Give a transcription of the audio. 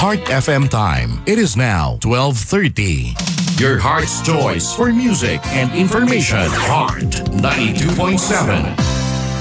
Heart FM time. It is now 12:30. Your heart's choice for music and information. Heart 92.7.